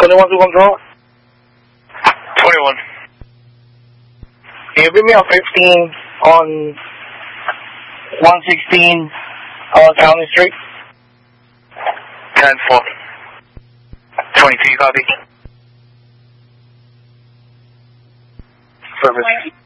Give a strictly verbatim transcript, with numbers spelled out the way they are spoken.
twenty-one to control. twenty-one. Can you bring me a fifteen on one sixteen uh, County Street? ten four. twenty-two, copy. Perfect.